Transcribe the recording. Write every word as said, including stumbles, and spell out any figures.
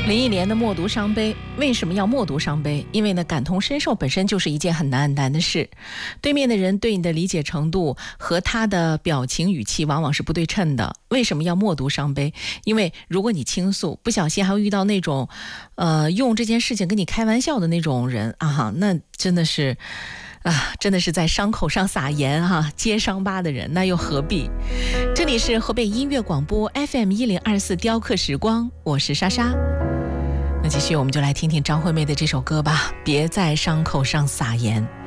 林忆莲的默读伤悲，为什么要默读伤悲？因为呢，感同身受本身就是一件很难很难的事。对面的人对你的理解程度和他的表情语气往往是不对称的。为什么要默读伤悲？因为如果你倾诉，不小心还会遇到那种，呃，用这件事情跟你开玩笑的那种人啊，那真的是。啊，真的是在伤口上撒盐哈、啊，揭伤疤的人，那又何必？这里是河北音乐广播 F M 一零二四雕刻时光，我是莎莎。那继续，我们就来听听张惠妹的这首歌吧，别在伤口上撒盐。